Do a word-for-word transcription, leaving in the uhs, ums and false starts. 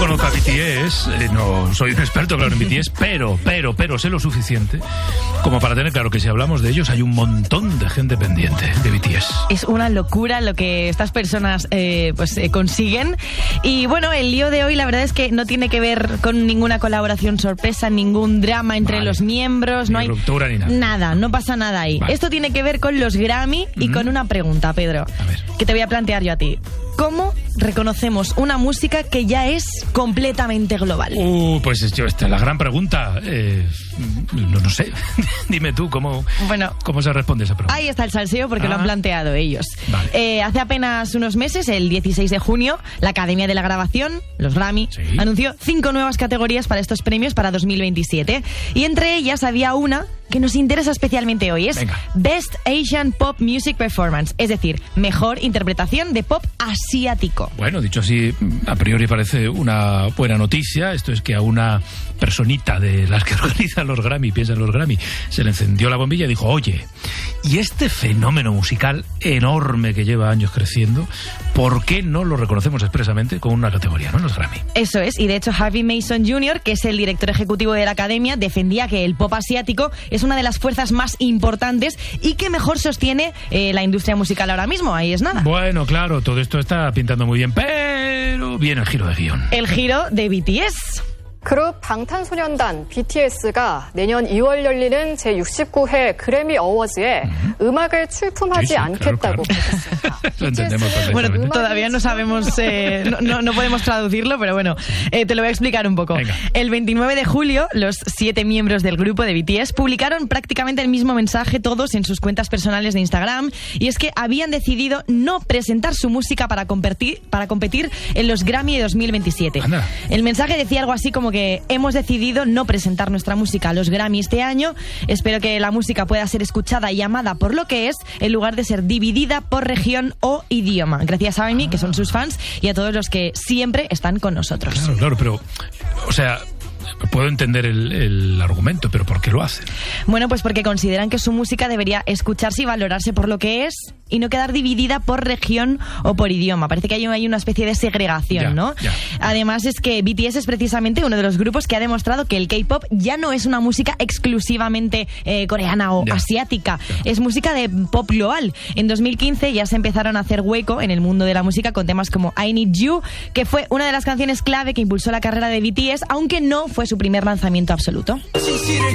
conozco a B T S, eh, no soy un experto, claro, en B T S, pero, pero, pero sé lo suficiente como para tener claro que si hablamos de ellos hay un montón de gente pendiente de B T S. Es una locura lo que estas personas eh, pues eh, consiguen. Y bueno, el lío de hoy la verdad es que no tiene que ver con ninguna colaboración sorpresa, ningún drama entre vale. los miembros, ni no hay ruptura ni nada. Nada, no pasa nada ahí. Vale. Esto tiene que ver con los Grammy y mm. con una pregunta, Pedro, a ver. que te voy a plantear yo a ti. ¿Cómo reconocemos una música que ya es completamente global? Uh, pues yo, esta es la gran pregunta. Eh, no, no sé. Dime tú, ¿cómo, bueno, ¿cómo se responde esa pregunta? Ahí está el salseo porque ah. lo han planteado ellos. Vale. Eh, hace apenas unos meses, el dieciséis de junio, la Academia de la Grabación, los Grammy, ¿Sí? anunció cinco nuevas categorías para estos premios para dos mil veintisiete. Y entre ellas había una que nos interesa especialmente hoy. Es Venga. Best Asian Pop Music Performance, es decir, mejor interpretación de pop asiático. Bueno, dicho así, a priori parece una buena noticia. Esto es que a una personita de las que organizan los Grammy, piensan los Grammy, se le encendió la bombilla y dijo, oye, ¿y este fenómeno musical enorme que lleva años creciendo, por qué no lo reconocemos expresamente con una categoría, ¿no? Los Grammy. Eso es, y de hecho Harvey Mason junior, que es el director ejecutivo de la Academia, defendía que el pop asiático es una de las fuerzas más importantes y que mejor sostiene eh, la industria musical ahora mismo. Ahí es nada. Bueno, claro, todo esto está pintando muy bien, pero viene el giro de guión. El giro de B T S. 그룹 방탄소년단 비티에스가 내년 이월 열리는 제육십구 회 그래미 어워즈에 음. 음악을 출품하지 sí, sí, 않겠다고 밝혔습니다. Bueno, todavía no sabemos, eh, no, no, no podemos traducirlo, pero bueno, eh, te lo voy a explicar un poco. Venga. El veintinueve de julio, los siete miembros del grupo de B T S publicaron prácticamente el mismo mensaje todos en sus cuentas personales de Instagram, y es que habían decidido no presentar su música para competir, para competir en los Grammy de dos mil veintisiete. Anda. El mensaje decía algo así como que que hemos decidido no presentar nuestra música a los Grammy este año. Espero que la música pueda ser escuchada y amada por lo que es, en lugar de ser dividida por región o idioma. Gracias a Amy, que son sus fans, y a todos los que siempre están con nosotros. Claro, claro, pero, o sea, puedo entender el, el argumento, pero ¿por qué lo hacen? Bueno, pues porque consideran que su música debería escucharse y valorarse por lo que es y no quedar dividida por región o por idioma. Parece que hay, hay una especie de segregación, ya, ¿no? Ya. Además es que B T S es precisamente uno de los grupos que ha demostrado que el K-pop ya no es una música exclusivamente eh, coreana o ya. asiática. Ya. Es música de pop global. En dos mil quince ya se empezaron a hacer hueco en el mundo de la música con temas como I Need You, que fue una de las canciones clave que impulsó la carrera de B T S, aunque no fue su primer lanzamiento absoluto.